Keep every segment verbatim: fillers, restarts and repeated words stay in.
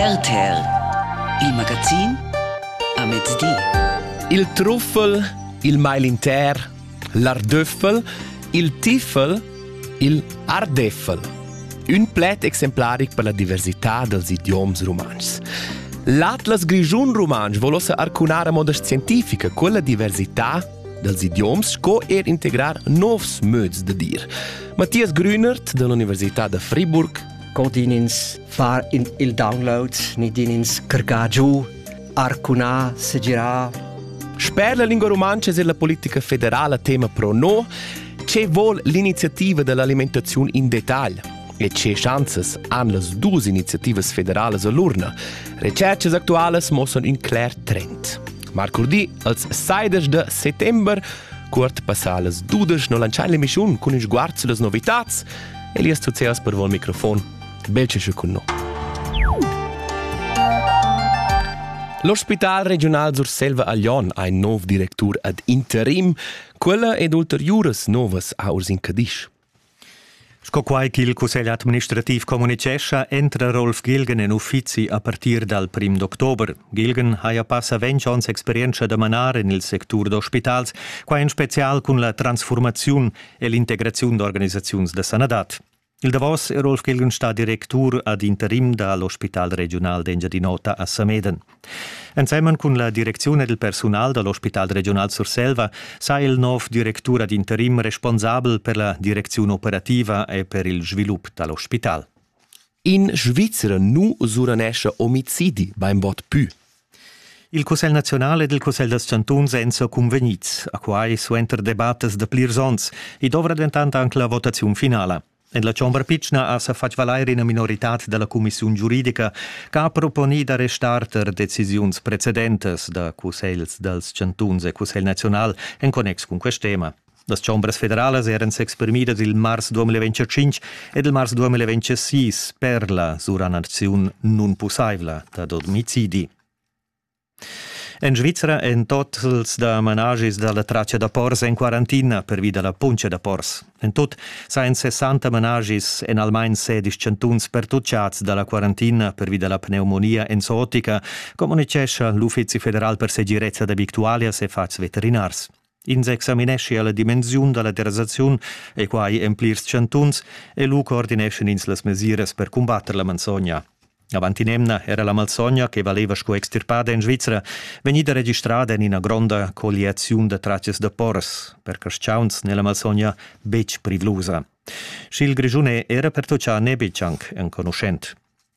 R T R, il magazin a mezzodì. Il truffel, il mailinter, l'ardöffel, il tiffel, il ardeffel. Un plet exemplaric per la diversità dels idioms romans. L'Atlas Grigiun romansch volosa arcunare modest scientifica quella diversità dels idioms sco er integrar novs möds de dir. Matthias Grünert dell'Università de Friburg Codinins far in il download, ni dinins cargagiu, arcuna, segirà. Sper la lingua romancia e la politica federale tema pro no, c'è vol l'iniziativa dell'alimentazione in dettaglio e c'è chances han las dus iniziativas federales all'urna. Recerches actuales mostran un clar trend. Marcurdi, als seides de settember, curt passar las dudes no lanciare l'emissione con un sguardo sulle novità. Elias Tuceas per vol microfono. Belce con no. L'Ospital regional Surselva a Lion ha un nuovo direttur ad interim, quella ed ulteriores novas a urs incadisch. Sco quai che il Consiglio Amministrativ comunicescha entra Rolf Gilgen in uffizi a partir dal primo d'october. Gilgen ha ja passa venti ans esperienza da manare nel sector d'ospitals, qua in special con la transformazione e l'integrazione d'organizzazioni da sanadat. Il Davos e Rolf Gilgen sta direttur ad interim dall'Ospital regional d'Engiadinota a Sameden. Insieme con la direzione del personal dall'Ospital regional Surselva sa il nuovo direttur ad interim responsabile per la direzione operativa e per il sviluppo dall'ospital. In Svizzera nu suranesce omicidi beim vot pü. Il Consiglio nazionale del Consiglio des Cantons ensa convenits, a quai suenter debattes de plirsons, e dovra diventare anche la votazione finale. En la Ciambra Pitschna ha sa fac valair in minoritat della Commissione Giuridica che ha proponi da restar ter decisions precedentes da Consells dels Cantons e Conselh Nacional en connex con quest tema. Les Ciambres federales eran s'exprimidas il mars duemilaventicinque ed il mars duemilaventisei per la suranazione non possibile da domicidi. In Svizzera en tots els de menagis de la traccia de porcs en quarantina per via de la punxa de porcs. En tot sain sessanta menagis en almain sedis centuns per tutxats de la quarantina per via de la pneumonia enzootica, comunicescha l'Uffizi Federal per Segirezza de Victualias e Fats Veterinars. Ins examinesce la dimensiun de la transazione e quai emplirs centuns e lu coordinesce ins las mesures per combattere la menzogna. Avantinemna era la malsogna che valeva sco extirpada in Svizzera, venida registrata in una grande colliazione de tracces de porcs, per cresciauns nella malsogna bec privlusa. Schil Grigiune era per toccia nebiccianc en conoscent.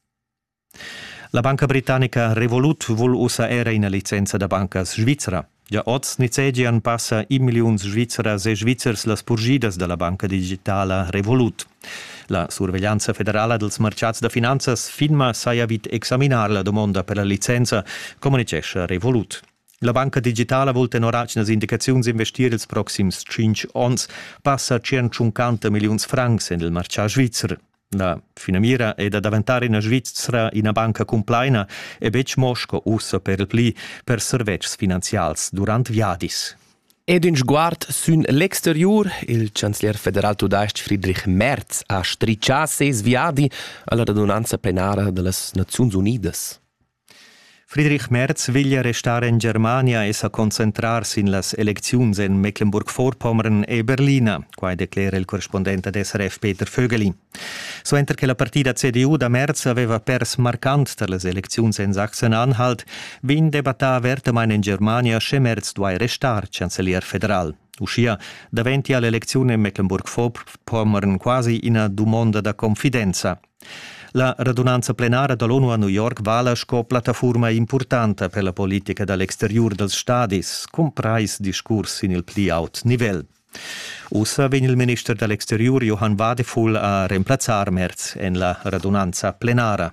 La banca britannica Revolut vol usa era in licenza da banca svizzera. Ja oz nicegian passa i milions svizzeras e svizzers las purgidas della banca digitala Revolut. La surveglianza federale dels mercats de finanzas finma s'ha vit examinar la domanda per la licenza, comunicesce Revolut. La banca digitala vol tenoracnas indicaziuns investir ils proxims cinque ons passa centocinquanta milions francs en il mercat svizzer. La finamira è da diventare in Svizzera in una banca complaina e bec mosco ussa per il pli per servizi finanzials durant viadis. Ed un sguard sun l'exterior, il chancelier federal tudaist Friedrich Merz ha striccià ses viadi alla radunanza plenara delle Nazioni Unidas. Friedrich Merz viglia restare in Germania e sa concentrarsi in las elecziuns in Mecklenburg-Vorpommern e Berlina, qua declara il corrispondente ad S R F Peter Vögeli. So enter che la partita C D U da Merz aveva pers marcant per le eleziuns in Sachsen-Anhalt, vin debattà vertemein in Germania che Merz duai restar chancelier federal. Uscia davanti alle elezioni in Mecklenburg-Vorpommern quasi in una domanda da confidenza. La radunanza plenara dall'ONU a New York vala sco piattaforma importante per la politica dall'exterior dels stadis, comprais discurs in il pli aut nivel. Ussa vegn il minister dall'exterior Johann Wadefull a reemplazzar Merz en la radunanza plenara.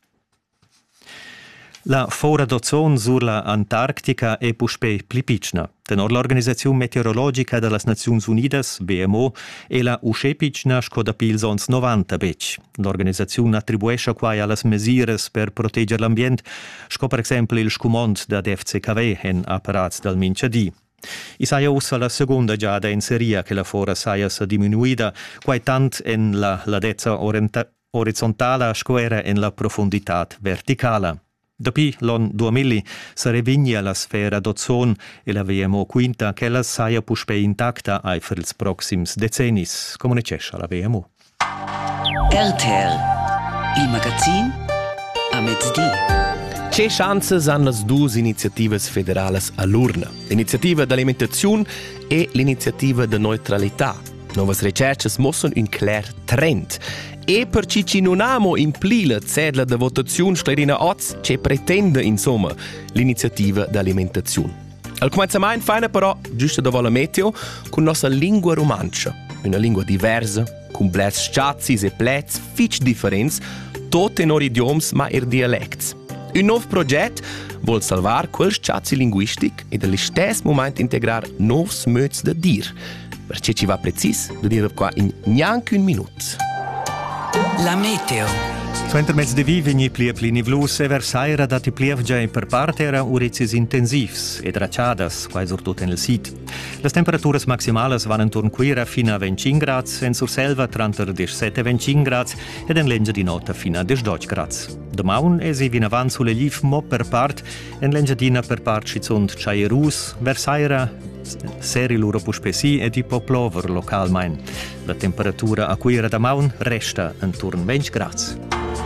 La fora d'ozon sur la Antarctica è puspe plipicna. Tenor l'Organizzazione Meteorologica delle Nazioni Unidas, B M O, e la uscepicna sco da pils ons novanta bec. L'organizzazione attribuisce quai alle mesures per proteggere l'ambiente, sco per esempio il scumont da F C K W en apparats dal Minciadì. I saia ussa la seconda giada in seria che la fora saia sa diminuida, quai tant en la ladezza orienta orizzontala squera en la profunditat verticala. Dapi l'on duemila se revigna la sfera d'ozon e la V M O quinta che la saia puspei intacta ai per ils proxims decennis, come necescia la V M O. R T L, il magazin a mezz'dì. C'è chances hanno le due iniziative federali all'urna, l'iniziativa d'alimentazione e l'iniziativa di neutralità. Nuove ricerche mostrano un chiaro trend. E per chi ci non amo impli la cedla de votazione sclerina oz che pretende insomma l'iniziativa d'alimentazione. Al cominciamento fai però giusto dopo la meteo con nostra lingua romancia, una lingua diversa, con blers sciazis e plets fitch differents, tutte in ori idioms ma er dialects. Un nuovo progetto vuol salvar quel sciazzi linguistic e dallo stesso momento integrare nuovi mods da dir. Perché ci va precis, lo dire qua in neanche un minuto. La meteo. Suenter mezz de vi vegni plia pli nivlus e versaira dati plievgia e per parte era urizis intensivs e draciadas, quai surtut en el sit. Las temperaturas maximales van intorn quira fino a venticinque grads, en sur selva tranter diciassette venticinque grads ed en lengia di nota fino a diciotto grads. Damaun esi vin avanti sulle liv mo per part, en lengiadina per part schizund chaierus, versaira seri loro puspesi e tipo plover localmein. La temperatura a quira da maun resta intorn venti grads.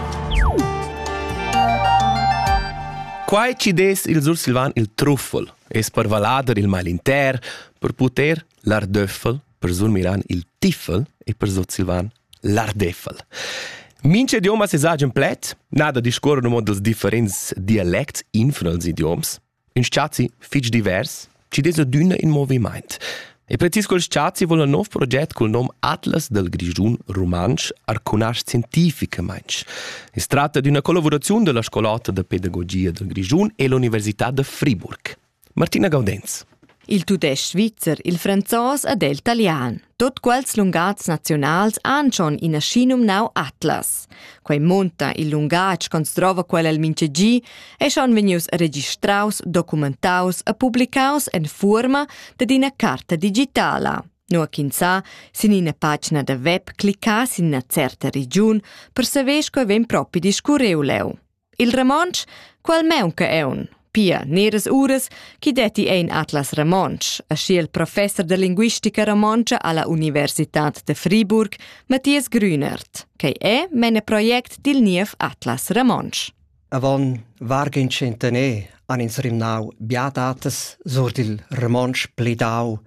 Quai ci des il sur Silvan il truffel, es per valader il malinter, per poter l'ardöffel, per sur Miran il tiffel e per sur Silvan l'ardeffel. Mince idioma se sagen plet, nada discorre no mod dels differents dialects infra els idioms, un sciazzi fitch divers, ci des adüna in moviment. E precis quel sciazzi vuol un nuovo progetto col nome Atlas del Grigiun Romansch Arconasch Scientifica Mainz. Si tratta di una collaborazione della Scolata di Pedagogia del Grigiun e l'Università di Fribourg. Martina Gaudenz. Il tudesc svizzer, il franzos ed el italian. Tot quels lungats nationals han schon in a scinum nau Atlas. Quei monta il lungatsch cons trova quel el mincegi e schon venius registraus, documentaus e publicaus en forma de d'ina carta digitala. No a chissà, sin ina pagina de web cliccas in una certa region per saber co ven propi discurreu leu. Il Romansch, quel meunca eun. Pia neres ures chi detti ein Atlas Romansch, aschi il professor de linguistica romancia alla Universitat de Fribourg, Matthias Grünert, che è mene project dil niev Atlas Romansch. Avon vargen centene an inserim nau biadatas sur dil Romansch plidau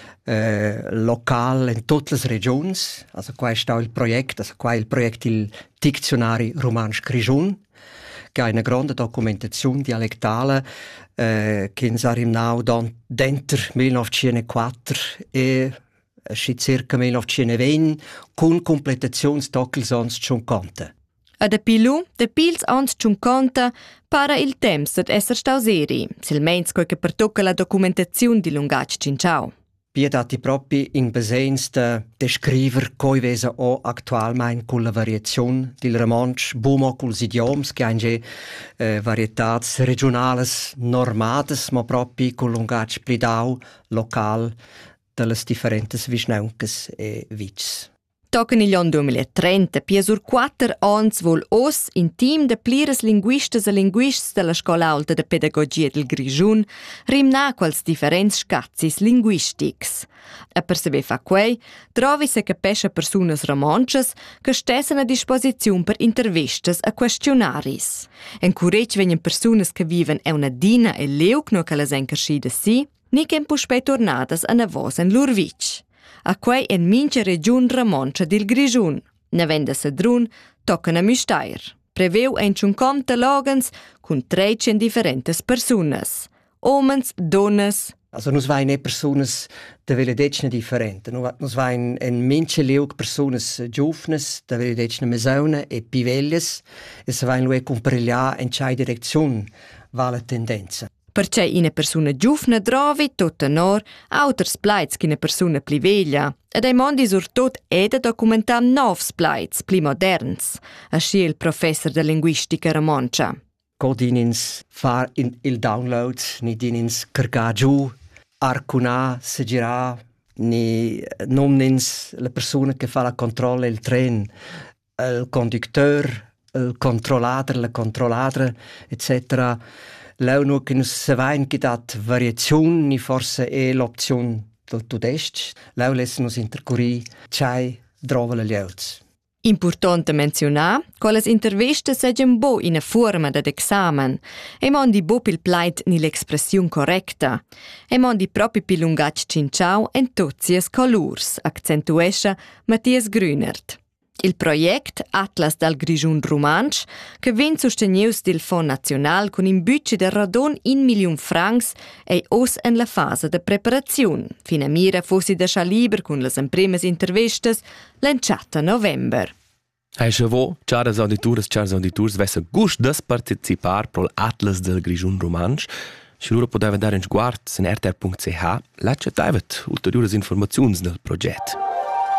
eh, local in tutte le regioni, also qua è il project, also qua il project il Dictionari Romansch Grigiun, che ha una grande documentazione dialectale eh, che in sarim nau dentro millenovecentoquattro e circa millenovecentoventi con completazione stoccels ans cinquanta. A de pilu, de pils ans cinquanta, para il temps d'ed esser stauseri, silmeins quel che pertocca la documentazione di lungatsch cinciau. Piedati propri in besens de descriver coi vesa o actualmein con la variazione del romansch, bumo culs idioms, che hanno eh, varietats regionales normades, ma propri con lungatsch plidau local delle differentes visnauncas e vits. Tocken il anno duemilatrenta, pia sur quattro ans vol os in team de plires linguistas e linguists della Scola Alta de Pedagogia del Grigiun rimna quals differents scazzis linguistics. A per saber fa quei, trovi se capesce persunas romanches che stessen a disposizione per intervistas e questionaris. En curec venien persunas che viven e una dina e leuk no che las encarscida si, ni che puspei tornadas a navos en lurvic. A quei en mince region romancia del Grigiun. Ne vende sedrun, toccano a Müstair. Preveu en cinquanta logans con trecento differentes personas. Omens, donnes. Also nus vain e personas de veledecna differente. Nus vain en mince leuk personas giovnes de veledecna mesauna e pivellas e se vain lue comprelia en chai direcziun va la tendenza. Perché una persona giovne trovi tot nor auters plaits che una persona pli veglia. Ed ai mondi surtot è da documentar novs plaits pli moderns, asci il professor de linguistica romancia. Codinins far in il download, ni dinins cargar giù, arcuna, segirà, ni nomnins la persona che fa la controlla il tren, il conducteur, il controllader, la controlladra, et cetera. Lau nu che nus savain che dat variazioni, forse è l'opzione del tudest. Lau lesse nus intercurri c'hai drova le lieuts. Importante menzionar, quelles intervistas segan bo in forma d'ed examen, e mondi bo pil plait ni l'expressiun correcta, e mondi propi pil lungatg cinciau en totsies colurs, accentuescha Matthias Grünert. Il project Atlas dal Grischun Romansch, che vien sostenius dil Fond National con un budget de radon un milion francs, è os en la fase de preparaziun. Fina mira fossi da scha liber con las imprimes intervistas l'enciata november. Hai chavo, caras auditores, caras auditors, vessa gust des participar pro l'Atlas del Grischun Romansch. Se loro poteva dare un sguard in r t r punct c h, lascia taivet ulteriores informaziuns del progetto.